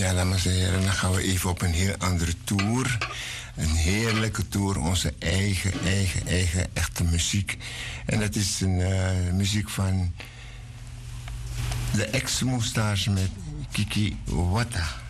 Ja, dames en heren, dan gaan we even op een heel andere tour. Een heerlijke tour, onze eigen echte muziek. En dat is een muziek van de ex-moustache met Kiki Wata.